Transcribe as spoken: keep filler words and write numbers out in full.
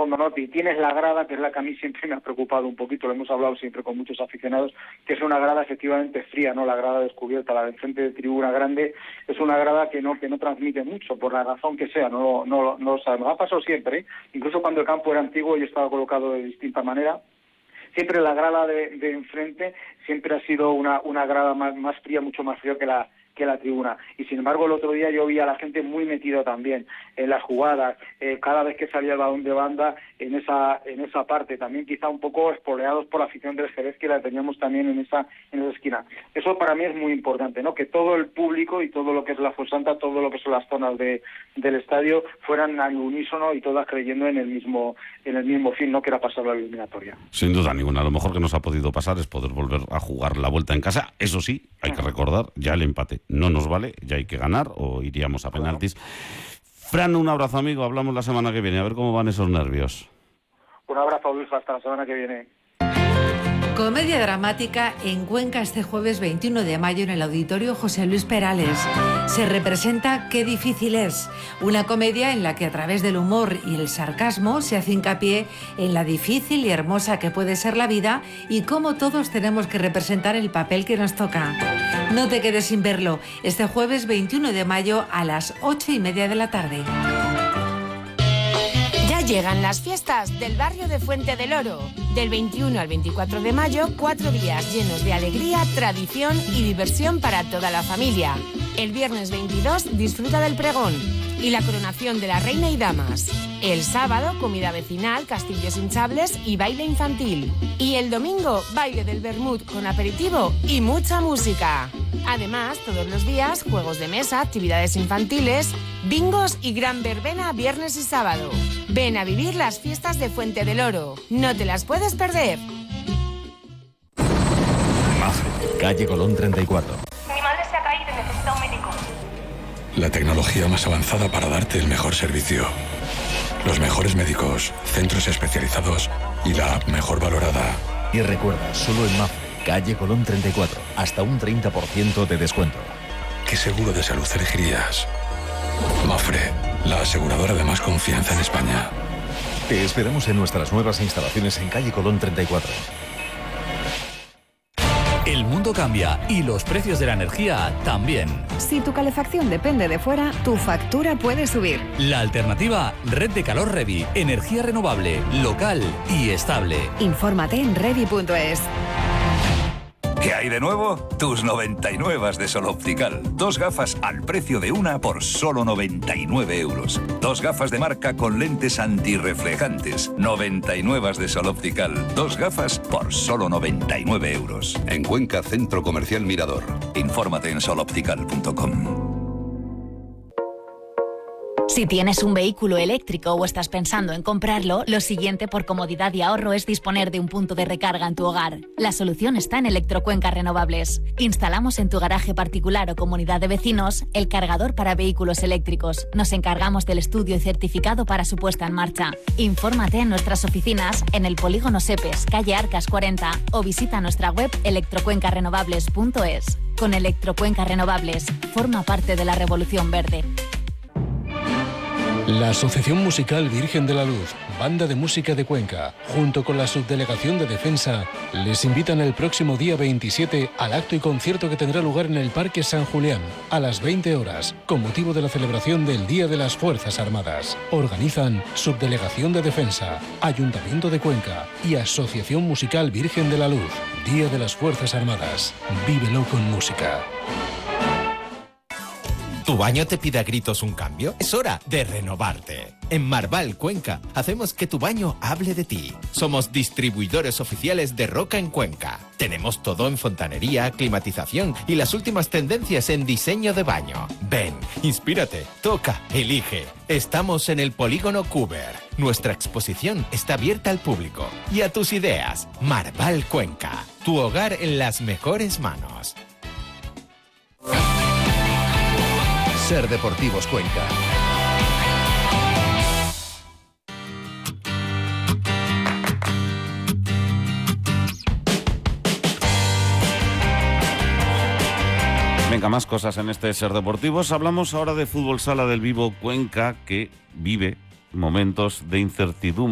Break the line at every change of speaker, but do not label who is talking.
fondo, ¿no? Y tienes la grada, que es la que a mí siempre me ha preocupado un poquito, lo hemos hablado siempre con muchos aficionados, que es una grada efectivamente fría, ¿no? La grada descubierta, la de frente de tribuna grande, es una grada que no que no transmite mucho, por la razón que sea, no, no, no lo sabemos. Ha pasado siempre, ¿eh? Incluso cuando el campo era antiguo y estaba colocado de distinta manera, siempre la grada de, de enfrente siempre ha sido una, una grada más, más fría, mucho más fría que la que la tribuna. Y sin embargo, el otro día yo vi a la gente muy metida también en las jugadas, eh, cada vez que salía el balón de banda en esa en esa parte, también quizá un poco espoleados por la afición del Jerez, que la teníamos también en esa en esa esquina. Eso para mí es muy importante, ¿no? Que todo el público y todo lo que es la Fuensanta, todo lo que son las zonas de del estadio fueran al unísono y todas creyendo en el mismo en el mismo fin, ¿no? Que era pasar la eliminatoria.
Sin duda ninguna. Lo mejor que nos ha podido pasar es poder volver a jugar la vuelta en casa. Eso sí, hay que recordar, ya el empate no nos vale, ya hay que ganar o iríamos a penaltis. Fran, un abrazo, amigo, hablamos la semana que viene, a ver cómo van esos nervios.
Un abrazo, Luis, hasta la semana que viene.
Comedia dramática en Cuenca este jueves veintiuno de mayo en el Auditorio José Luis Perales. Se representa Qué difícil es, una comedia en la que a través del humor y el sarcasmo se hace hincapié en la difícil y hermosa que puede ser la vida y cómo todos tenemos que representar el papel que nos toca. No te quedes sin verlo, este jueves veintiuno de mayo a las ocho y media de la tarde.
Ya llegan las fiestas del barrio de Fuente del Oro. Del veintiuno al veinticuatro de mayo, cuatro días llenos de alegría, tradición y diversión para toda la familia. El viernes veintidós disfruta del pregón y la coronación de la reina y damas. El sábado, comida vecinal, castillos hinchables y baile infantil. Y el domingo, baile del vermut con aperitivo y mucha música. Además, todos los días, juegos de mesa, actividades infantiles, bingos y gran verbena viernes y sábado. Ven a vivir las fiestas de Fuente del Oro. No te las puedes perder.
Mafre, calle Colón treinta y cuatro.
Mi madre se ha caído y necesita un médico.
La tecnología más avanzada para darte el mejor servicio. Los mejores médicos, centros especializados y la app mejor valorada.
Y recuerda, solo en Mafre, calle Colón treinta y cuatro, hasta un treinta por ciento de descuento.
¿Qué seguro de salud elegirías? Mafre, la aseguradora de más confianza en España.
Te esperamos en nuestras nuevas instalaciones en calle Colón treinta y cuatro.
El mundo cambia y los precios de la energía también.
Si tu calefacción depende de fuera, tu factura puede subir.
La alternativa, Red de Calor Revi. Energía renovable, local y estable.
Infórmate en revi punto es.
¿Qué hay de nuevo? Tus noventa y nueve de Sol Optical. Dos gafas al precio de una por solo noventa y nueve euros. Dos gafas de marca con lentes antirreflejantes. noventa y nueve de Sol Optical. Dos gafas por solo noventa y nueve euros.
En Cuenca, Centro Comercial Mirador.
Infórmate en sol optical punto com.
Si tienes un vehículo eléctrico o estás pensando en comprarlo, lo siguiente por comodidad y ahorro es disponer de un punto de recarga en tu hogar. La solución está en Electrocuenca Renovables. Instalamos en tu garaje particular o comunidad de vecinos el cargador para vehículos eléctricos. Nos encargamos del estudio y certificado para su puesta en marcha. Infórmate en nuestras oficinas en el Polígono Sepes, calle Arcas cuarenta, o visita nuestra web electrocuenca renovables punto es. Con Electrocuenca Renovables, forma parte de la revolución verde.
La Asociación Musical Virgen de la Luz, Banda de Música de Cuenca, junto con la Subdelegación de Defensa, les invitan el próximo día veintisiete al acto y concierto que tendrá lugar en el Parque San Julián, a las veinte horas, con motivo de la celebración del Día de las Fuerzas Armadas. Organizan Subdelegación de Defensa, Ayuntamiento de Cuenca y Asociación Musical Virgen de la Luz. Día de las Fuerzas Armadas. Vívelo con música.
¿Tu baño te pide a gritos un cambio? Es hora de renovarte. En Marval, Cuenca, hacemos que tu baño hable de ti. Somos distribuidores oficiales de Roca en Cuenca. Tenemos todo en fontanería, climatización y las últimas tendencias en diseño de baño. Ven, inspírate, toca, elige. Estamos en el Polígono Cuber. Nuestra exposición está abierta al público y a tus ideas. Marval, Cuenca, tu hogar en las mejores manos.
Ser Deportivos Cuenca.
Venga, más cosas en este Ser Deportivos. Hablamos ahora de Fútbol Sala del Vivo Cuenca, que vive momentos de incertidumbre.